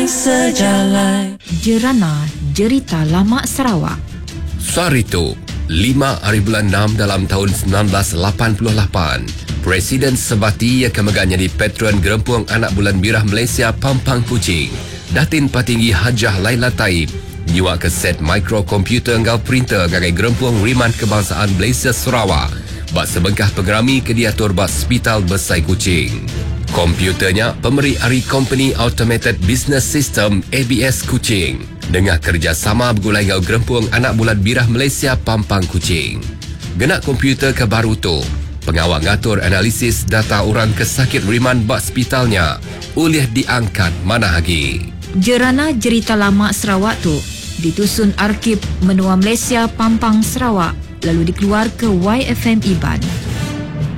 sejalan. Jerana Jerita Lama Sarawak. Sarito, 5 hari bulan 6 dalam tahun 1988, Presiden Sebati yang kemegahnya di Patron Gerempuang Anak Bulan Birah Malaysia Pampang Kuching, Datin Patinggi Hajah Laila Taib, nyuak ke set mikrokomputer engkau printer gagai Gerempuang Riman Kebangsaan Malaysia Sarawak, bak sebengkah pengerami ke diatur bak Hospital Besai Kuching. Komputernya pemberi Ari Company Automated Business System ABS Kuching dengan kerjasama bergulai gau Gerempuang Anak Bulan Birah Malaysia Pampang Kuching. Genak komputer ke baru tu, pengawal ngatur analisis data orang kesakit riman bak hospitalnya, ulih diangkat mana lagi. Jerana Jerita Lama Sarawak tu ditusun Arkib Menua Malaysia Pampang Sarawak lalu dikeluar ke YFM Iban.